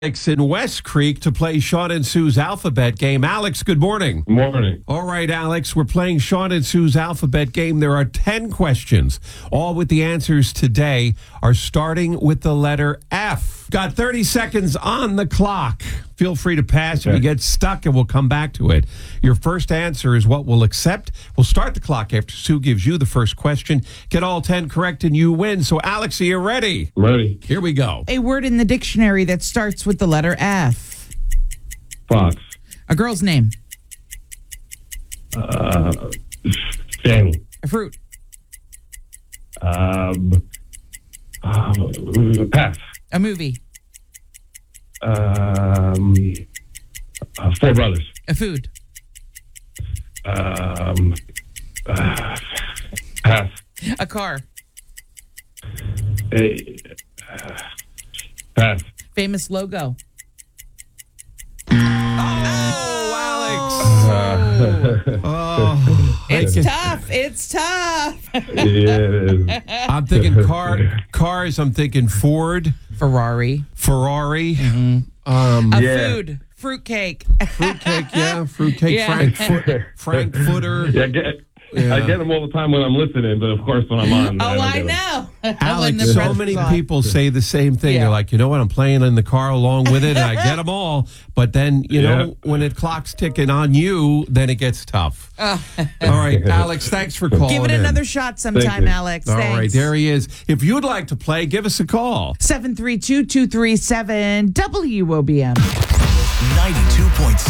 Alex in West Creek to play Sean and Sue's alphabet game. Alex, good morning. Good morning. All right, Alex, we're playing Sean and Sue's alphabet game. There are 10 questions. All with the answers today are starting with the letter F. Got 30 seconds on the clock. Feel free to pass if you get stuck, and we'll come back to it. Your first answer is what we'll accept. We'll start the clock after Sue gives you the first question. Get all 10 correct, and you win. So, Alex, are you ready? Ready. Here we go. A word in the dictionary that starts with the letter F. Fox. A girl's name. Fanny. A fruit. Pass. A movie. Four Brothers. A food. Pass. A car. Pass. Famous logo. It's tough. It's tough. Yeah. I'm thinking cars. I'm thinking Ford, Ferrari. Ferrari. Food. Fruitcake. Fruitcake, yeah. Fruitcake, Yeah. Frankfurter. Yeah, I get them all the time when I'm listening, but of course when I'm on. Oh, don't I get 'em. know. Alex, When the so pressure's many on. people say the same thing. Yeah. They're like, you know what, I'm playing in the car along with it, and I get them all. But then, you know, when it clock's ticking on you, then it gets tough. All right, Alex, thanks for calling Give it in. another shot sometime, you. Alex. All Thanks. right, there he is. If you'd like to play, give us a call. 732-237 WOBM. 92.7